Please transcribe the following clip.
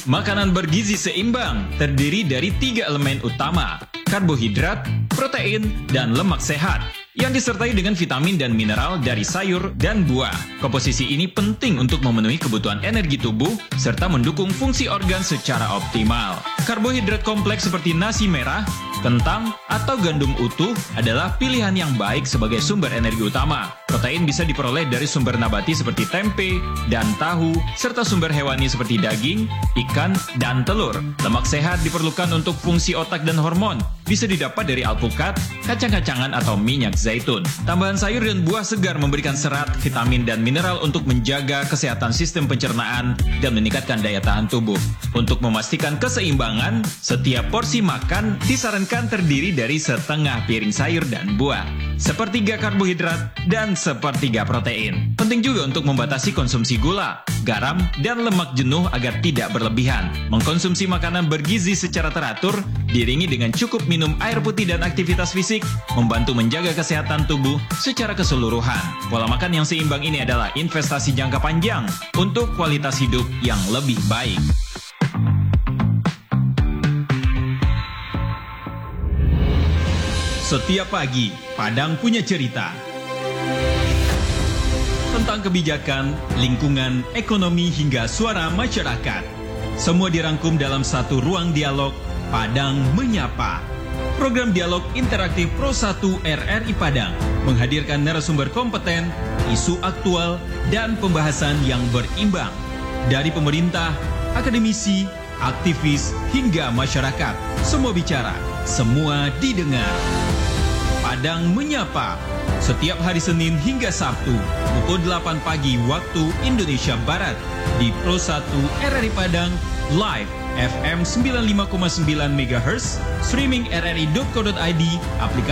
Makanan bergizi seimbang terdiri dari 3 elemen utama, karbohidrat, protein, dan lemak sehat, yang disertai dengan vitamin dan mineral dari sayur dan buah. Komposisi ini penting untuk memenuhi kebutuhan energi tubuh, serta mendukung fungsi organ secara optimal. Karbohidrat kompleks seperti nasi merah, kentang, atau gandum utuh adalah pilihan yang baik sebagai sumber energi utama. Protein bisa diperoleh dari sumber nabati seperti tempe dan tahu, serta sumber hewani seperti daging, ikan, dan telur. Lemak sehat diperlukan untuk fungsi otak dan hormon. Bisa didapat dari alpukat, kacang-kacangan, atau minyak zaitun. Tambahan sayur dan buah segar memberikan serat, vitamin, dan mineral untuk menjaga kesehatan sistem pencernaan dan meningkatkan daya tahan tubuh. Untuk memastikan keseimbangan, setiap porsi makan disarankan terdiri dari setengah piring sayur dan buah, sepertiga karbohidrat, dan sepertiga protein. Penting juga untuk membatasi konsumsi gula, garam, dan lemak jenuh agar tidak berlebihan. Mengkonsumsi makanan bergizi secara teratur, diiringi dengan cukup minum air putih dan aktivitas fisik, membantu menjaga kesehatan tubuh secara keseluruhan. Pola makan yang seimbang ini adalah investasi jangka panjang untuk kualitas hidup yang lebih baik. Setiap pagi, Padang punya cerita tentang kebijakan, lingkungan, ekonomi, hingga suara masyarakat. Semua dirangkum dalam satu ruang dialog, Padang Menyapa. Program dialog interaktif Pro 1 RRI Padang menghadirkan narasumber kompeten, isu aktual, dan pembahasan yang berimbang. Dari pemerintah, akademisi, aktivis, hingga masyarakat. Semua bicara, semua didengar. Padang Menyapa, setiap hari Senin hingga Sabtu, pukul 8 pagi waktu Indonesia Barat, di Pro 1 RRI Padang, live FM 95,9 MHz, streaming rri.co.id, aplikasi